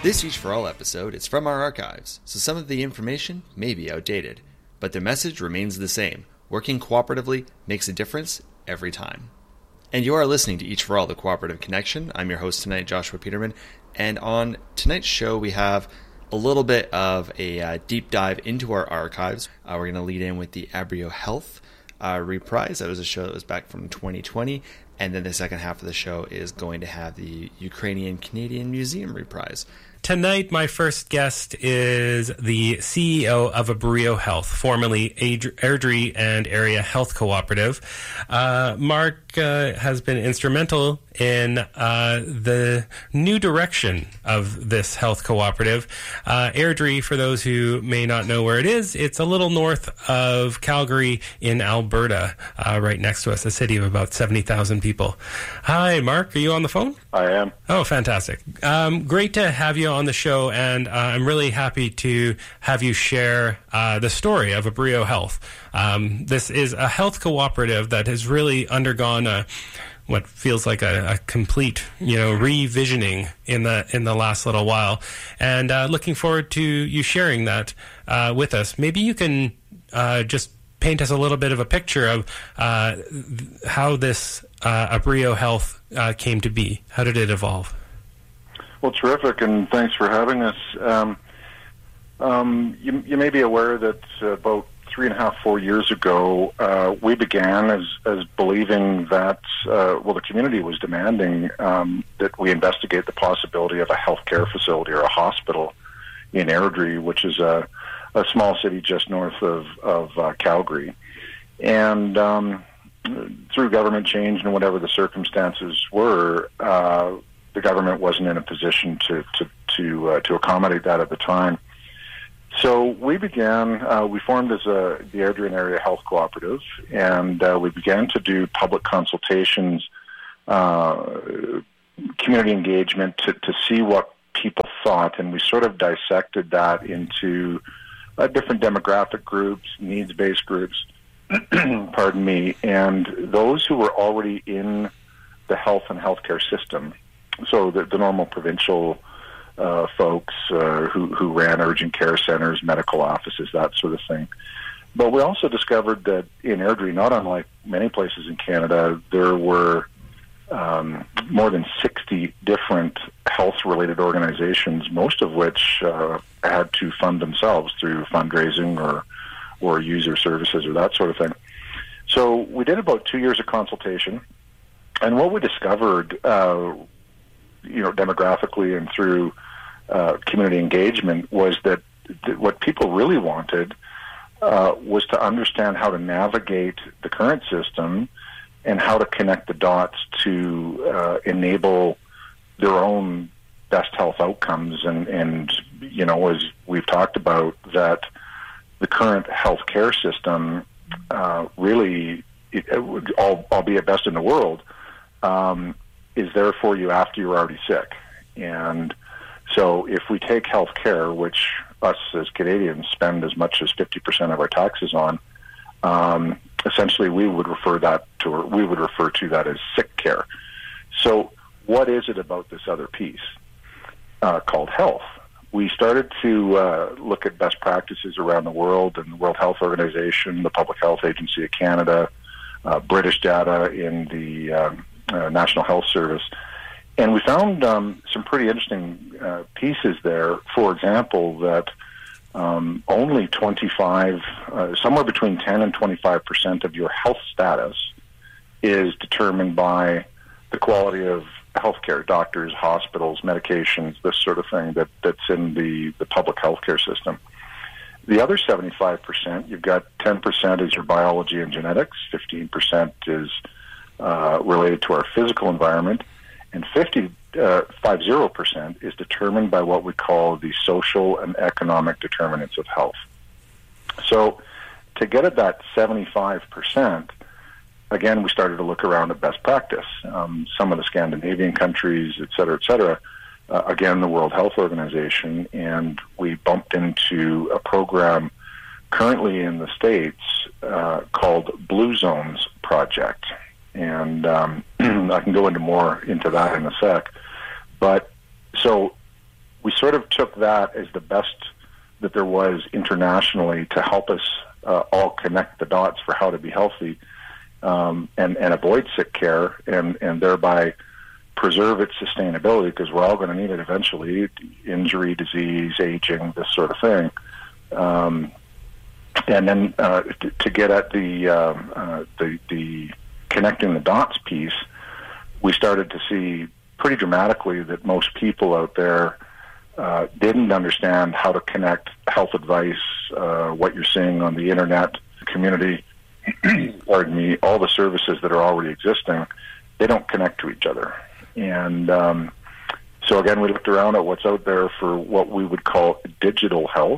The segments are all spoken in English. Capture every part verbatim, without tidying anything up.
This Each for All episode is from our archives, so some of the information may be outdated, but the message remains the same. Working cooperatively makes a difference every time. And you are listening to Each for All, the Cooperative Connection. I'm your host tonight, Joshua Peterman, and on tonight's show we have a little bit of a uh, deep dive into our archives. Uh, we're going to lead in with the Abrio Health uh, reprise. That was a show that was back from twenty twenty. And then the second half of the show is going to have the Ukrainian-Canadian Museum reprise. Tonight, my first guest is the C E O of Abrio Health, formerly Airdrie and Area Health Cooperative. Uh, Mark uh, has been instrumental in uh, the new direction of this health cooperative. Uh, Airdrie, for those who may not know where it is, it's a little north of Calgary in Alberta, uh, right next to us, a city of about seventy thousand people. Hi, Mark. Are you on the phone? I am. Oh, fantastic. Um, great to have you on the show, and uh, I'm really happy to have you share uh, the story of Abrio Health. Um, this is a health cooperative that has really undergone a what feels like a, a complete, you know, revisioning in the in the last little while, and uh, looking forward to you sharing that uh, with us. Maybe you can uh, just paint us a little bit of a picture of uh, how this uh, Abrio Health uh, came to be. How did it evolve? Well, terrific, and thanks for having us. Um, um, you, you may be aware that uh, about three and a half, four years ago, uh, we began as, as believing that, uh, well, the community was demanding um, that we investigate the possibility of a healthcare facility or a hospital in Airdrie, which is a, a small city just north of, of uh, Calgary. And um, through government change and whatever the circumstances were, uh, the government wasn't in a position to to to, uh, to accommodate that at the time. So we began, uh, we formed as a, the Airdrie Area Health Cooperative, and uh, we began to do public consultations, uh, community engagement to, to see what people thought, and we sort of dissected that into uh, different demographic groups, needs-based groups, pardon me, and those who were already in the health and healthcare system. So the, the normal provincial uh, folks uh, who, who ran urgent care centers, medical offices, that sort of thing. But we also discovered that in Airdrie, not unlike many places in Canada, there were um, more than sixty different health-related organizations, most of which uh, had to fund themselves through fundraising or, or user services or that sort of thing. So we did about two years of consultation, and what we discovered uh, you know, demographically and through uh, community engagement was that th- what people really wanted uh, was to understand how to navigate the current system and how to connect the dots to uh, enable their own best health outcomes. And, and, you know, as we've talked about, that the current healthcare system uh, really, it, it, albeit best in the world, um, is there for you after you're already sick. And so if we take health care, which us as Canadians spend as much as fifty percent of our taxes on, um, essentially we would refer that to, or we would refer to that as sick care. So what is it about this other piece uh, called health? We started to uh, look at best practices around the world, and the World Health Organization, the Public Health Agency of Canada, uh, British data in the um, Uh, National Health Service, and we found um, some pretty interesting uh, pieces there. For example, that um, only twenty-five, uh, somewhere between ten and twenty-five percent of your health status is determined by the quality of healthcare, doctors, hospitals, medications, this sort of thing that, that's in the, the public healthcare system. The other seventy-five percent, you've got ten percent is your biology and genetics, fifteen percent is Uh, related to our physical environment, and fifty, uh, fifty percent is determined by what we call the social and economic determinants of health. So to get at that seventy-five percent, again, we started to look around at best practice. Um, some of the Scandinavian countries, et cetera, et cetera, uh, again, the World Health Organization, and we bumped into a program currently in the States uh, called Blue Zones Project. And um, I can go into more into that in a sec. But so we sort of took that as the best that there was internationally to help us uh, all connect the dots for how to be healthy um, and, and avoid sick care and, and thereby preserve its sustainability, because we're all going to need it eventually, injury, disease, aging, this sort of thing. Um, and then uh, to, to get at the, uh, uh, the the connecting the dots piece, we started to see pretty dramatically that most people out there uh, didn't understand how to connect health advice, uh, what you're seeing on the internet, community, pardon me, all the services that are already existing, they don't connect to each other. And um, so again, we looked around at what's out there for what we would call digital health.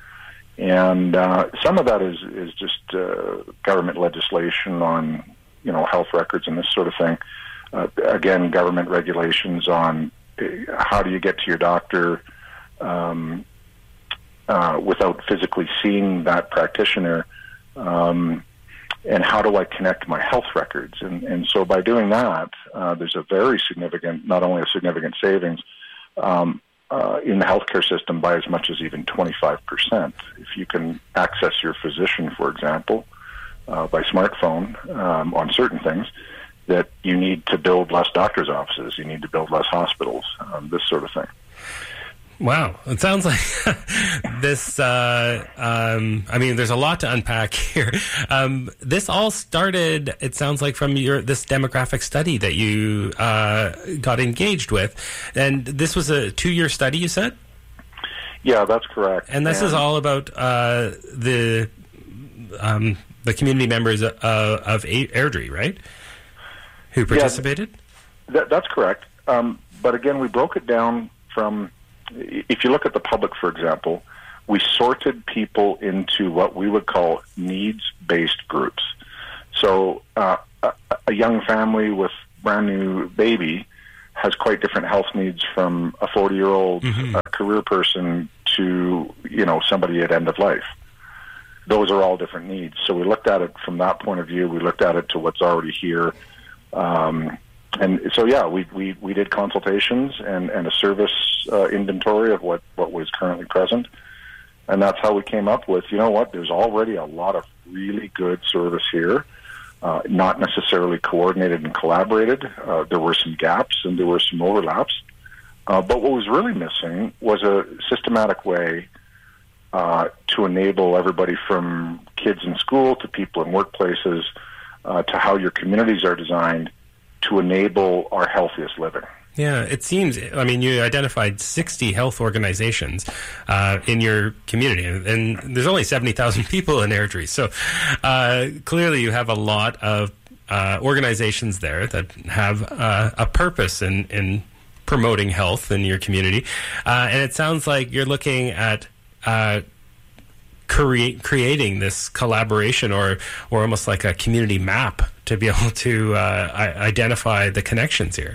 And uh, some of that is, is just uh, government legislation on, you know, health records and this sort of thing. Uh, again, government regulations on uh, how do you get to your doctor um, uh, without physically seeing that practitioner, um, and how do I connect my health records? And, and so by doing that, uh, there's a very significant, not only a significant savings um, uh, in the healthcare system by as much as even twenty-five percent. If you can access your physician, for example, uh, by smartphone um, on certain things, that you need to build less doctor's offices, you need to build less hospitals, um, this sort of thing. Wow. It sounds like this, uh, um, I mean, there's a lot to unpack here. Um, this all started, it sounds like, from your this demographic study that you uh, got engaged with. And this was a two-year study, you said? Yeah, that's correct. And this and is all about uh, the um, the community members of, of Airdrie, right? Who participated? Yeah, that, that's correct. Um, but again, we broke it down from, if you look at the public, for example, we sorted people into what we would call needs-based groups. So uh, a, a young family with brand new baby has quite different health needs from a forty-year-old mm-hmm. uh, career person to, you know, somebody at end of life. Those are all different needs. So we looked at it from that point of view. We looked at it to what's already here. Um, and so, yeah, we, we, we did consultations and, and a service uh, inventory of what, what was currently present. And that's how we came up with, you know what, there's already a lot of really good service here, uh, not necessarily coordinated and collaborated. Uh, there were some gaps and there were some overlaps. Uh, but what was really missing was a systematic way uh, to enable everybody from kids in school to people in workplaces uh, to how your communities are designed to enable our healthiest living. Yeah, it seems, I mean, you identified sixty health organizations uh, in your community, and there's only seventy thousand people in Airdrie. So uh, clearly you have a lot of uh, organizations there that have uh, a purpose in, in promoting health in your community. Uh, and it sounds like you're looking at uh, create, creating this collaboration or, or almost like a community map to be able to uh, identify the connections here.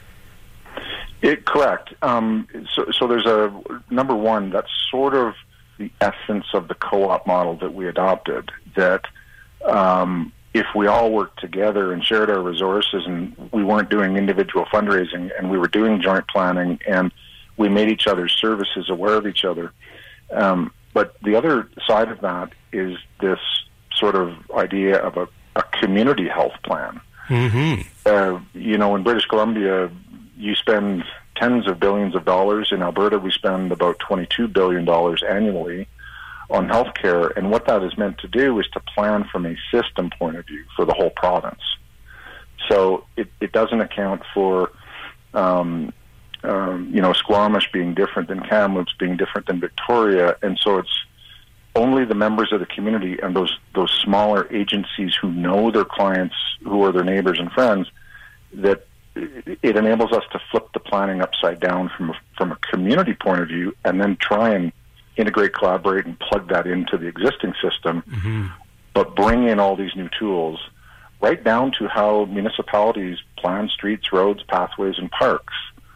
It, correct. Um, so, so there's a, number one, that's sort of the essence of the co-op model that we adopted, that um, if we all worked together and shared our resources and we weren't doing individual fundraising and we were doing joint planning and we made each other's services aware of each other. Um, but the other side of that is this sort of idea of a, a community health plan. Mm-hmm. Uh, you know, in British Columbia, you spend tens of billions of dollars. In Alberta, we spend about twenty-two billion dollars annually on healthcare. And what that is meant to do is to plan from a system point of view for the whole province. So it, it doesn't account for, um, um, you know, Squamish being different than Kamloops, being different than Victoria. And so it's only the members of the community and those, those smaller agencies who know their clients, who are their neighbors and friends, that it enables us to flip the planning upside down from a, from a community point of view and then try and integrate, collaborate, and plug that into the existing system, mm-hmm. but bring in all these new tools right down to how municipalities plan streets, roads, pathways, and parks.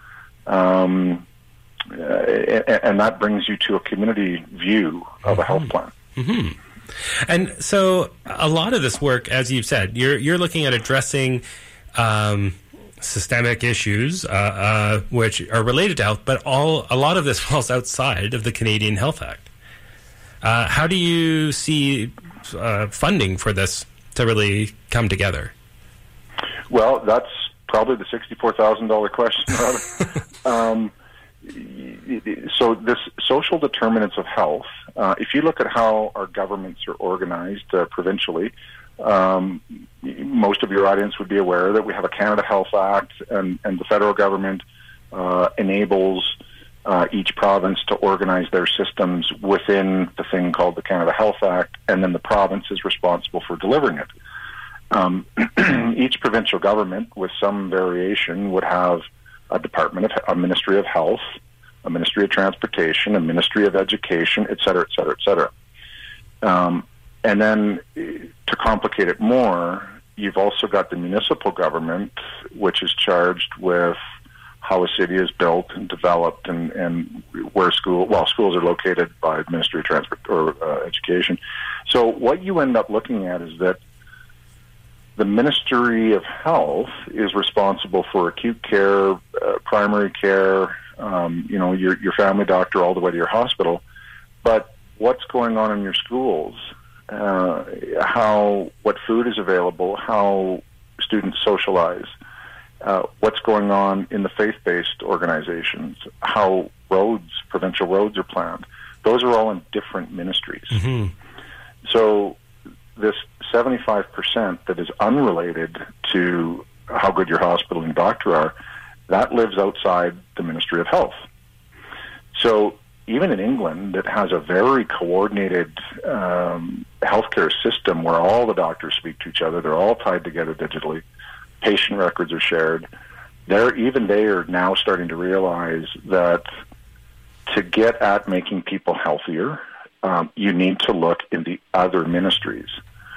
Um, uh, and that brings you to a community view of mm-hmm. a health plan. Mm-hmm. And so a lot of this work, as you've said, you're, you're looking at addressing um, systemic issues uh, uh, which are related to health, but all a lot of this falls outside of the Canadian Health Act. Uh, how do you see uh, funding for this to really come together? Well, that's probably the sixty-four thousand dollars question. um, so this social determinants of health, uh, if you look at how our governments are organized uh, provincially, um, most of your audience would be aware that we have a Canada Health Act, and, and the federal government uh, enables uh, each province to organize their systems within the thing called the Canada Health Act, and then the province is responsible for delivering it. Um, each provincial government, with some variation, would have a department of a Ministry of Health, a Ministry of Transportation, a Ministry of Education, et cetera, et cetera, et cetera. Um, and then, to complicate it more, you've also got the municipal government, which is charged with how a city is built and developed, and, and where school, well, schools are located by the Ministry of Transport or uh, Education. So what you end up looking at is that the Ministry of Health is responsible for acute care, uh, primary care, um, you know, your your family doctor, all the way to your hospital. But what's going on in your schools? Uh, how what food is available? How students socialize? Uh, what's going on in the faith-based organizations? How roads, provincial roads, are planned? Those are all in different ministries. Mm-hmm. So this seventy-five percent that is unrelated to how good your hospital and doctor are, that lives outside the Ministry of Health. So even in England, it has a very coordinated um, healthcare system where all the doctors speak to each other. They're all tied together digitally. Patient records are shared. They're, even they are now starting to realize that to get at making people healthier, Um, you need to look in the other ministries.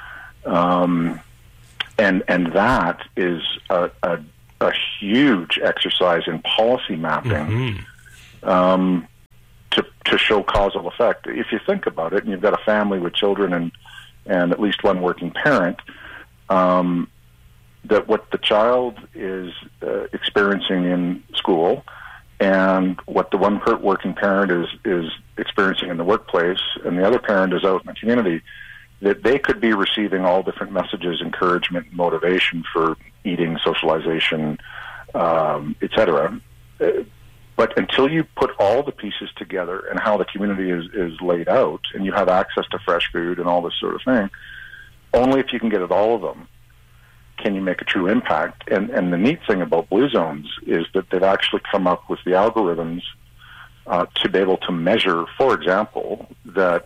Um, and and that is a, a, a huge exercise in policy mapping mm-hmm. um, to, to show causal effect. If you think about it, and you've got a family with children and, and at least one working parent, um, that what the child is uh, experiencing in school and what the one working parent is, is experiencing in the workplace, and the other parent is out in the community, that they could be receiving all different messages, encouragement, motivation for eating, socialization, um, et cetera. But until you put all the pieces together and how the community is, is laid out, and you have access to fresh food and all this sort of thing, only if you can get at all of them can you make a true impact. And, and the neat thing about Blue Zones is that they've actually come up with the algorithms uh, to be able to measure, for example, that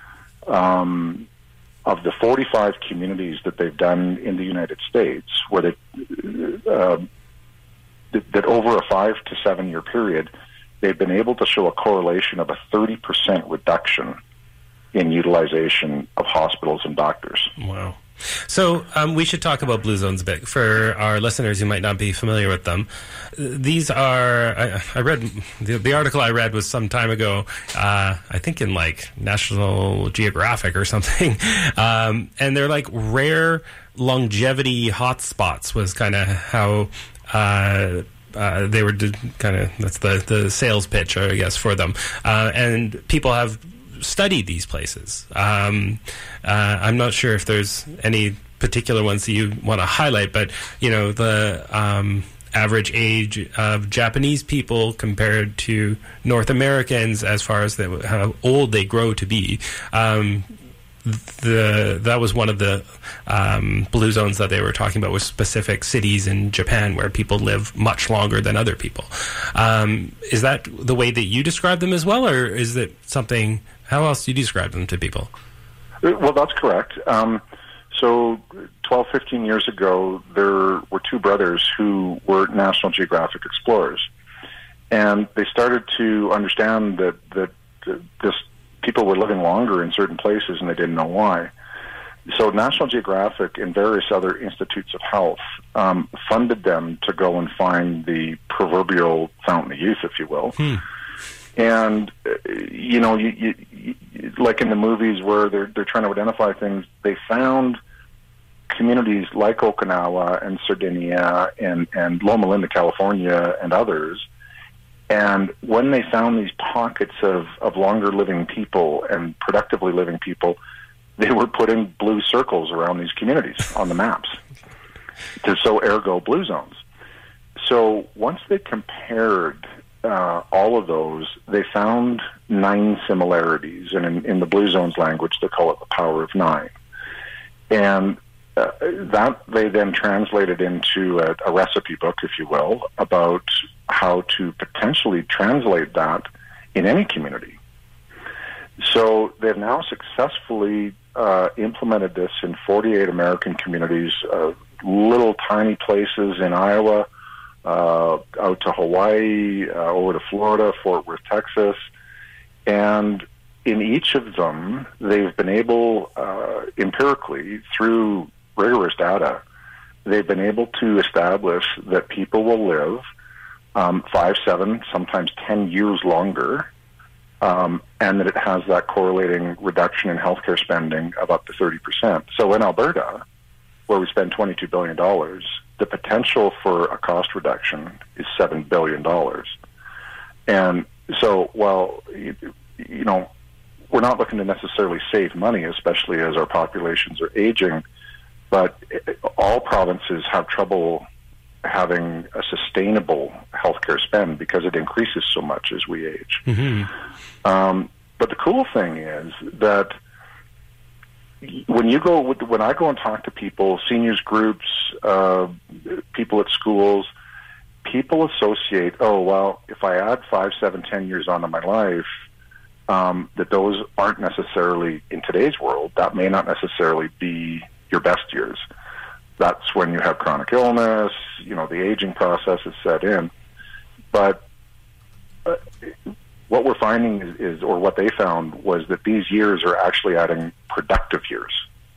um, of the forty-five communities that they've done in the United States, where they, uh, that, that over a five to seven year period, they've been able to show a correlation of a thirty percent reduction in utilization of hospitals and doctors. Wow. So um, we should talk about Blue Zones a bit for our listeners who might not be familiar with them. These are, I, I read, the, the article I read was some time ago, uh, I think in like National Geographic or something, um, and they're like rare longevity hotspots was kind of how uh, uh, they were kind of, that's the, the sales pitch, I guess, for them. Uh, and people have studied these places. Um, uh, I'm not sure if there's any particular ones that you want to highlight, but you know the um, average age of Japanese people compared to North Americans, as far as the, how old they grow to be. Um, the that was one of the um, blue zones that they were talking about, was specific cities in Japan where people live much longer than other people. Um, is that the way that you describe them as well, or is it something? How else do you describe them to people? Well, that's correct. Um, so twelve, fifteen years ago, there were two brothers who were National Geographic explorers. And they started to understand that, that this people were living longer in certain places, and they didn't know why. So National Geographic and various other institutes of health um, funded them to go and find the proverbial fountain of youth, if you will. Hmm. And, uh, you know, you, you, you, like in the movies where they're, they're trying to identify things, they found communities like Okinawa and Sardinia and, and Loma Linda, California, and others. And when they found these pockets of, of longer living people and productively living people, they were putting blue circles around these communities on the maps. To, so ergo blue zones. So once they compared uh, all of those, they found nine similarities. And in, in the blue zones language, they call it the power of nine. And uh, that they then translated into a, a recipe book, if you will, about how to potentially translate that in any community. So they've now successfully uh, implemented this in forty-eight American communities, uh, little tiny places in Iowa, uh, out to Hawaii, uh, over to Florida, Fort Worth, Texas. And in each of them, they've been able, uh, empirically, through rigorous data, they've been able to establish that people will live um, five, seven, sometimes ten years longer, um, and that it has that correlating reduction in healthcare spending of up to thirty percent. So in Alberta, where we spend twenty-two billion dollars, the potential for a cost reduction is seven billion dollars. And so while, you, you know, we're not looking to necessarily save money, especially as our populations are aging, but all provinces have trouble having a sustainable healthcare spend because it increases so much as we age. Mm-hmm. Um, but the cool thing is that when you go, when I go and talk to people, seniors groups, uh, people at schools, people associate, oh, well, if I add five, seven, ten years onto my life, um, that those aren't necessarily, in today's world, that may not necessarily be your best years. That's when you have chronic illness, you know, the aging process is set in. But uh, what we're finding is, is, or what they found, was that these years are actually adding productive years.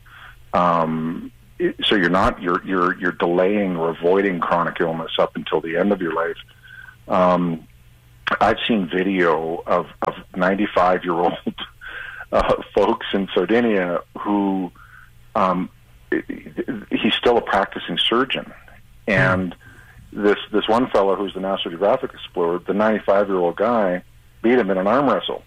Um, so you're not, you're, you're, you're delaying or avoiding chronic illness up until the end of your life. Um, I've seen video of, of ninety-five-year-old uh, folks in Sardinia who, um, he's still a practicing surgeon. And this, this one fellow who's the National Geographic Explorer, the ninety-five-year-old guy, beat him in an arm wrestle.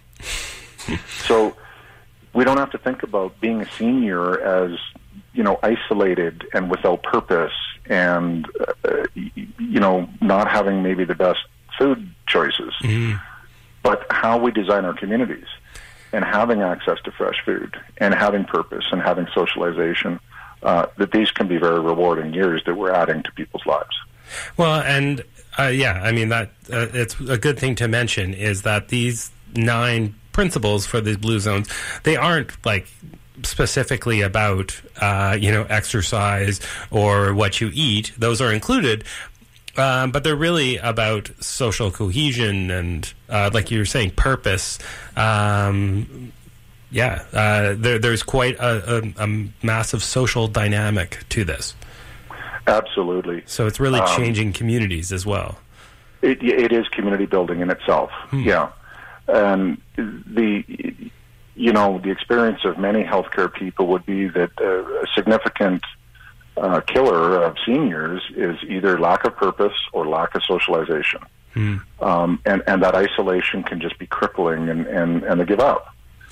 So we don't have to think about being a senior as, you know, isolated and without purpose and, uh, you know, not having maybe the best food choices, mm-hmm. but how we design our communities and having access to fresh food and having purpose and having socialization, uh, that these can be very rewarding years that we're adding to people's lives. Well, and uh, yeah, I mean, that uh, it's a good thing to mention is that these nine principles for these blue zones, they aren't like specifically about, uh, you know, exercise or what you eat. Those are included. Um, but they're really about social cohesion and, uh, like you were saying, purpose. Um, yeah, uh, there, there's quite a, a, a massive social dynamic to this. Absolutely. So it's really um, changing communities as well. It, it is community building in itself. Hmm. Yeah, and the you know the experience of many healthcare people would be that uh, a significant Uh, killer of seniors is either lack of purpose or lack of socialization. Mm. Um, and, and that isolation can just be crippling and, and, and they give up.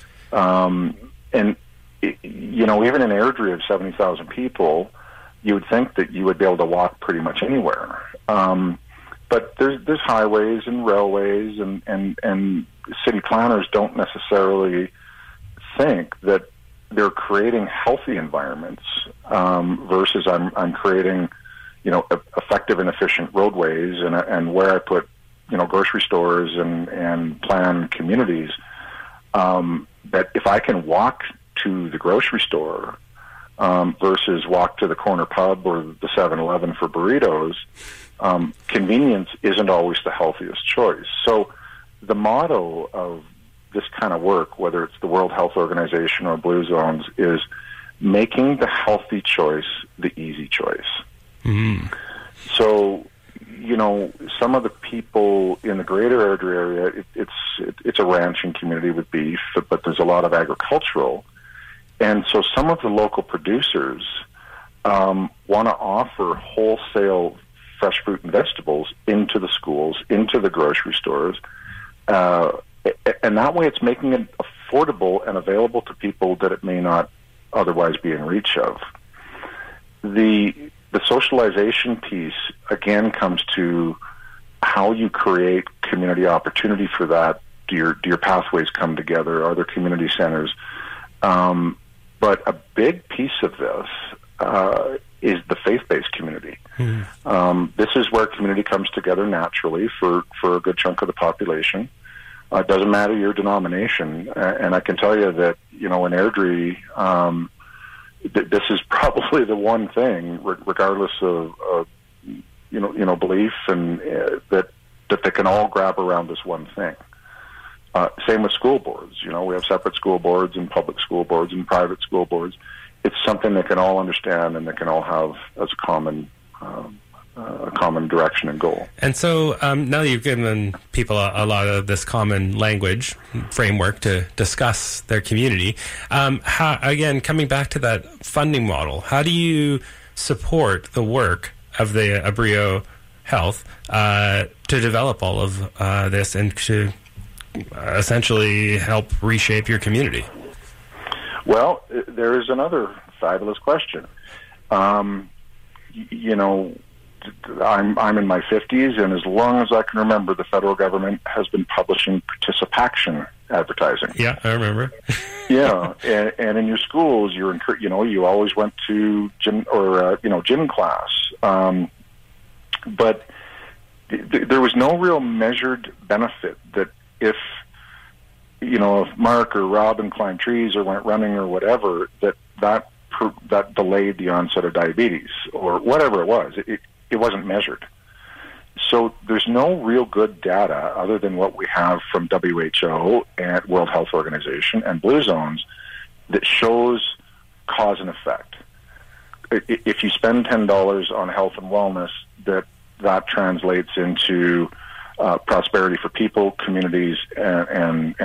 Um, and, it, you know, even in Airdrie of seventy thousand people, you would think that you would be able to walk pretty much anywhere. Um, but there's, there's highways and railways and, and, and city planners don't necessarily think that they're creating healthy environments um, versus I'm I'm creating, you know, effective and efficient roadways and and where I put, you know, grocery stores and and plan communities. Um, that if I can walk to the grocery store um, versus walk to the corner pub or the seven eleven for burritos, um, convenience isn't always the healthiest choice. So the motto of this kind of work, whether it's the World Health Organization or Blue Zones, is making the healthy choice the easy choice. Mm-hmm. So, you know, some of the people in the greater Airdrie area, it, it's it, it's a ranching community with beef, but there's a lot of agricultural. And so some of the local producers um, want to offer wholesale fresh fruit and vegetables into the schools, into the grocery stores, uh, and that way it's making it affordable and available to people that it may not otherwise be in reach of. The the socialization piece, again, comes to how you create community opportunity for that. Do your, do your pathways come together? Are there community centers? Um, but a big piece of this uh, is the faith-based community. Mm-hmm. Um, this is where community comes together naturally for, for a good chunk of the population. Uh, it doesn't matter your denomination. Uh, and I can tell you that, you know, in Airdrie, um, th- this is probably the one thing, re- regardless of, of, you know, you know, belief, and uh, that, that they can all grab around this one thing. Uh, same with school boards. You know, we have separate school boards and public school boards and private school boards. It's something they can all understand and they can all have as a common um, uh, a common direction and goal. And so um, now you've given people a, a lot of this common language framework to discuss their community. Um, how, again, coming back to that funding model, how do you support the work of the Abrio Health uh, to develop all of uh, this and to essentially help reshape your community? Well, there is another fabulous question. Um, y- you know, I'm I'm in my fifties, and as long as I can remember, the federal government has been publishing participation advertising. Yeah, I remember. yeah, and, and in your schools, you're encour- you know you always went to gym or uh, you know gym class, um, but th- th- there was no real measured benefit that if, you know, if Mark or Robin climbed trees or went running or whatever, that that that delayed the onset of diabetes or whatever it was. It, it wasn't measured. So there's no real good data other than what we have from W H O and World Health Organization and Blue Zones that shows cause and effect. If you spend ten dollars on health and wellness, that that translates into Uh, prosperity for people, communities, and, and,